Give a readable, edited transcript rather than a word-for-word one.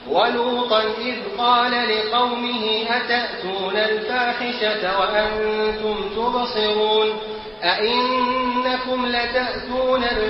ولوطا إذ قال لقومه أتأتون الفاحشة وأنتم تبصرون أئنكم لتأتون